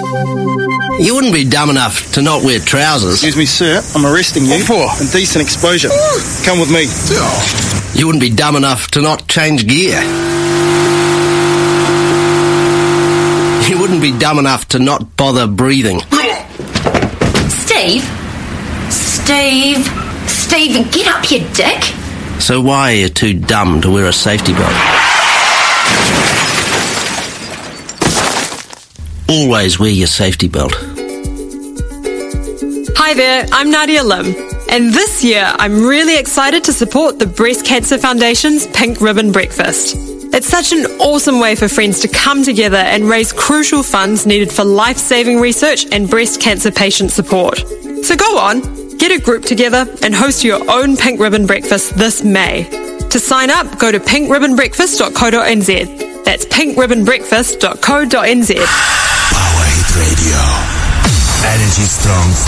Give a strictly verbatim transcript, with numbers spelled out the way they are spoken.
You wouldn't be dumb enough to not wear trousers. Excuse me, sir. I'm arresting you. What for? Indecent exposure. Come with me. You wouldn't be dumb enough to not change gear. You wouldn't be dumb enough to not bother breathing. Steve? Steve? Steve, get up, you dick. So why are you too dumb to wear a safety belt? Always wear your safety belt. Hi there, I'm Nadia Lim, and this year I'm really excited to support the Breast Cancer Foundation's Pink Ribbon Breakfast. It's such an awesome way for friends to come together and raise crucial funds needed for life-saving research and breast cancer patient support. So go on, get a group together and host your own Pink Ribbon Breakfast this May. To sign up, go to pink ribbon breakfast dot co dot n z. That's pink ribbon breakfast dot co dot n z. Power Hit Radio. Energy Strong.